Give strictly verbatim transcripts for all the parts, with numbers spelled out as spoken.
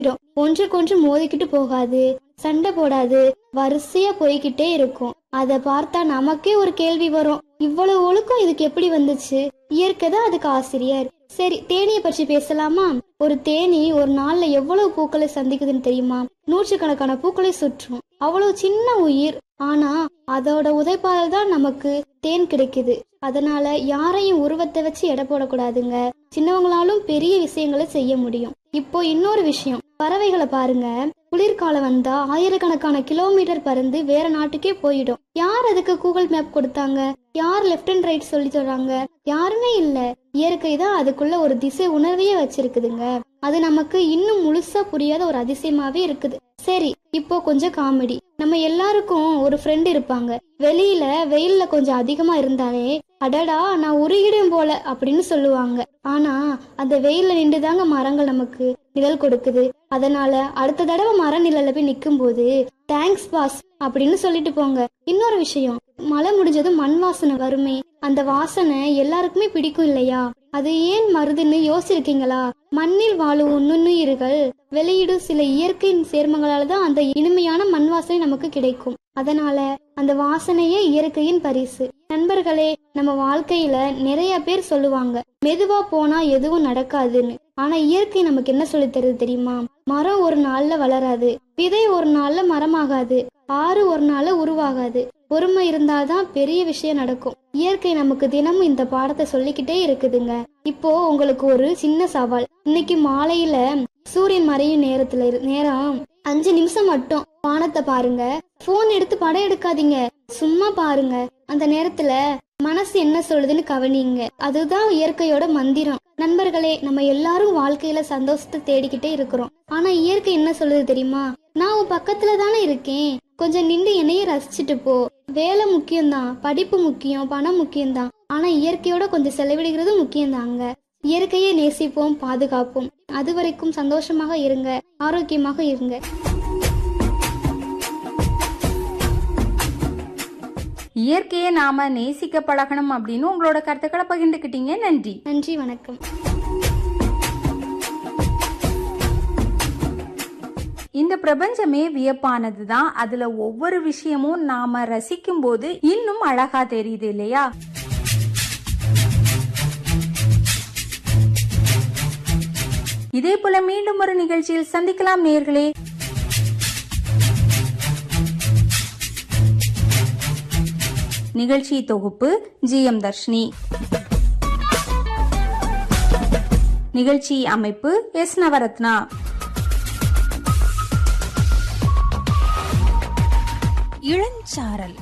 ஒன்றுக்கொன்று மோதிக்கிட்டு போகாது, சண்டை போடாது, வரிசையா போய்கிட்டே இருக்கும். அத பார்த்தா நமக்கே ஒரு கேள்வி வரும், இவ்வளவு ஒழுக்கம் இதுக்கு எப்படி வந்துச்சு? இயற்கை தான் அதுக்கு ஆசிரியர். சரி, தேனியை பற்றி பேசலாமா? ஒரு தேனி ஒரு நாள்ல எவ்வளவு பூக்களை சந்திக்குதுன்னு தெரியுமா? நூற்றுக்கணக்கான பூக்களை சுற்றும். அவ்வளவு சின்ன உயிர், ஆனா அதோட உதைப்பால் தான் நமக்கு தேன் கிடைக்குது. அதனால யாரையும் உருவத்தை வச்சு எடை போடக்கூடாதுங்க. சின்னவங்களாலும் பெரிய விஷயங்களை செய்ய முடியும். இப்போ இன்னொரு விஷயம், பறவைகளை பாருங்க. குளிர்காலம் வந்தா ஆயிரக்கணக்கான கிலோமீட்டர் பறந்து வேற நாட்டுக்கே போயிடும். யார் அதுக்கு கூகுள் மேப் கொடுத்தாங்க? யார் லெப்ட் அண்ட் ரைட் சொல்லி தர்றாங்க? யாருமே இல்ல. இயற்கை தான் அதுக்குள்ள ஒரு திசை உணர்வையே வச்சிருக்குதுங்க. அது நமக்கு இன்னும் முழுசா புரியாத ஒரு அதிசயமாவே இருக்குது. சரி, இப்போ கொஞ்சம் காமெடி. நம்ம எல்லாருக்கும் ஒரு ஃப்ரெண்ட் இருப்பாங்க. வெளியில வெயில்ல கொஞ்சம் அதிகமா இருந்தாலே, அடடா நான் உருகிடும் போல அப்படின்னு சொல்லுவாங்க. ஆனா அந்த வெயில்ல நின்றுதாங்க மரங்கள் நமக்கு நிழல் கொடுக்குது. அதனால அடுத்த தடவை மர நிழல்ல போய் நிக்கும் போது தேங்க்ஸ் பாஸ் அப்படின்னு சொல்லிட்டு போங்க. இன்னொரு விஷயம், மழை முடிஞ்சதும் மண் வாசனை வருமே, அந்த வாசனை எல்லாருக்குமே பிடிக்கும் இல்லையா? அது ஏன் மருதுன்னு யோசிச்சிருக்கீங்களா? மண்ணில் வாழும் நுண்ணுயிர்கள் வெளியிடும் சில இயற்கையின் சேர்மங்களால தான் அந்த இனிமையான மண் வாசனை நமக்கு கிடைக்கும். அதனால அந்த வாசனையே இயற்கையின் பரிசு. நண்பர்களே, நம்ம வாழ்க்கையில நிறைய பேர் சொல்லுவாங்க மெதுவா போனா எதுவும் நடக்காதுன்னு. ஆனா இயற்கை நமக்கு என்ன சொல்லி தருது தெரியுமா? மரம் ஒரு நாள்ல வளராது, விதை ஒரு நாள்ல மரமாகாது, ஆறு ஒரு நாள்ல உருவாகாது. பொறுமை இருந்தாதான் பெரிய விஷயம் நடக்கும். இயற்கை நமக்கு தினமும் இந்த பாடத்தை சொல்லிக்கிட்டே இருக்குதுங்க. இப்போ உங்களுக்கு ஒரு சின்ன சவால். இன்னைக்கு மாலையில சூரியன் மறையும் நேரத்துல நேரம் அஞ்சு நிமிஷம் மட்டும் வானத்தை பாருங்க. போன் எடுத்து படம் எடுக்காதீங்க, சும்மா பாருங்க. அந்த நேரத்துல மனசு என்ன சொல்லுதுன்னு கவனிங்க. அதுதான் இயற்கையோட மந்திரம். நண்பர்களே, நம்ம எல்லாரும் வாழ்க்கையில சந்தோஷத்தை தேடிக்கிட்டே இருக்கிறோம். ஆனா இயற்கை என்ன சொல்லுது தெரியுமா? நான் உன் பக்கத்துல தானே இருக்கேன், கொஞ்சம் நின்று என்னையே ரசிச்சுட்டு போ. வேலை முக்கியம்தான், படிப்பு முக்கியம், பணம் முக்கியம்தான். ஆனா இயற்கையோட கொஞ்சம் செலவிடுகிறது முக்கியம்தாங்க. இயற்கையை நேசிப்போம், பாதுகாப்போம். அது வரைக்கும் சந்தோஷமாக இருங்க, ஆரோக்கியமாக இருங்க. இயற்கையை நாம நேசிக்க பழகணும் அப்படின்னு உங்களோட கருத்துக்களை பகிர்ந்துக்கிட்டீங்க. நன்றி. நன்றி, வணக்கம். இந்த பிரபஞ்சமே வியப்பானதுதான். அதுல ஒவ்வொரு விஷயமும் நாம ரசிக்கும் போது இன்னும் அழகா தெரியுது இல்லையா? இதே போல மீண்டும் ஒரு நிகழ்ச்சியில் சந்திக்கலாம் நேயர்களே. நிகழ்ச்சி தொகுப்பு ஜி எம் தர்ஷினி. நிகழ்ச்சி அமைப்பு எஸ் நவரத்னா. இளஞ்சாரல்.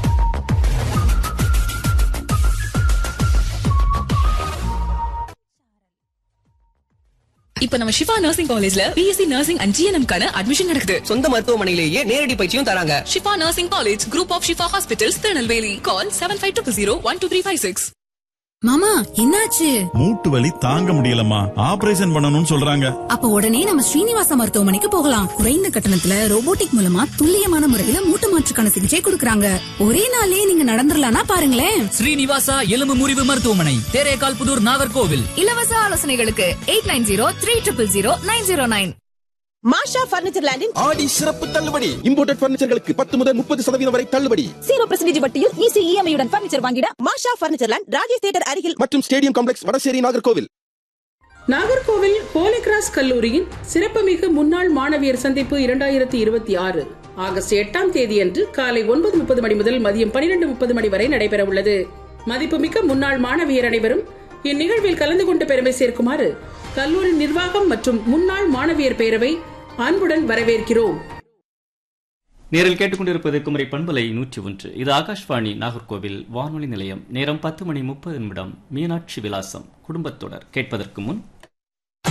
இப்ப நம்ம ஷிஃபா நர்சிங் காலேஜ்ல பிஎஸ்சி நர்சிங் அண்ட் ஜிஎன்எம் கான அட்மிஷன் நடக்குது. சொந்த மருத்துவமனையிலேயே நேரடி பயிற்சியும் தராங்க. Shifa nursing college, group of Shifa hospitals, Tirunelveli. Call seven five two zero one two three five six. மாமா, என்னாச்சு? மூட்டு வலி தாங்க முடியலம்மா, ஆபரேஷன் பண்ணணும்னு சொல்றாங்க. அப்ப உடனே நம்ம ஸ்ரீனிவாச மருத்துவமனைக்கு போகலாம். குறைந்த கட்டணத்துல ரோபோட்டிக் மூலமா துல்லியமான முறையில மூட்டு மாற்றுக்கான சிகிச்சை கொடுக்கறாங்க. ஒரே நாளே நீங்க நடந்துடலாம்னா பாருங்களேன். ஸ்ரீனிவாசா எலும்பு முறிவு மருத்துவமனை, தேரேகால் புதூர், நாகர்கோவில். இலவச ஆலோசனைகளுக்கு eight nine zero three triple zero nine zero nine. மாஷா பர்னிச்சர் லேண்டின் ஆடி சிறப்பு தள்ளுபடி. இம்போர்ட்டட் பர்னிச்சர்களுக்கு பத்து முதல் முப்பது சதவீதம் வரை தள்ளுபடி. ஜீரோ பர்சன்டேஜ் வட்டியில் ஈஸி இஎம்ஐ உடன் பர்னிச்சர் வாங்கிட மாஷா பர்னிச்சர் லேண்ட், ராஜேஷ் தியேட்டர் அருகில் மற்றும் stadium complex, Vadasery, Nagercoil. Nagercoil Holi cross கல்லூரியின் சிறப்புமிகு முன்னாள் மாணவியர் சந்திப்பு இரண்டாயிரத்தி இருபத்தி ஆறு ஆகஸ்ட் எட்டாம் தேதியன்று காலை ஒன்பது முப்பது மணி முதல் மதியம் பனிரெண்டு முப்பது மணி வரை நடைபெற உள்ளது. மதிப்புமிக்க முன்னாள் மாணவியர் அனைவரும் இந்நிகழ்வில் கலந்து கொண்டு பெருமை சேர்க்குமாறு கல்லூரி நிர்வாகம் மற்றும் முன்னாள் மாணவியர் பேரவை அன்புடன் வரவேற்கிறோம். நேரில் கேட்டுக்கொண்டிருப்பது குமரி பண்பலை நூற்றி ஒன்று. இது ஆகாஷ்வாணி நாகர்கோவில் வானொலி நிலையம். நேரம் பத்து மணி முப்பது நிமிடம். மீனாட்சி விலாசம் குடும்பத்தொடர் கேட்பதற்கு முன்